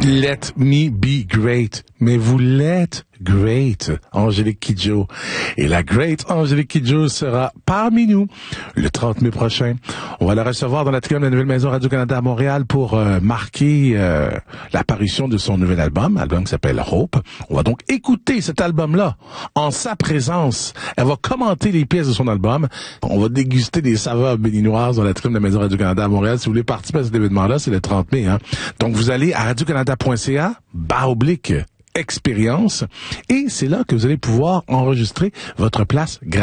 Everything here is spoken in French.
Let me be great. Mais vous l'êtes great, Angélique Kidjo. Et la great Angélique Kidjo sera parmi nous le 30 mai prochain. On va la recevoir dans l'atrium de la Nouvelle Maison Radio-Canada à Montréal pour marquer l'apparition de son nouvel album qui s'appelle Hope. On va donc écouter cet album-là en sa présence. Elle va commenter les pièces de son album. On va déguster des saveurs béninoises dans l'atrium de la Maison Radio-Canada à Montréal. Si vous voulez participer à cet événement-là, c'est le 30 mai. Donc vous allez à radiocanada.ca/expérience et c'est là que vous allez pouvoir enregistrer votre place gratuite.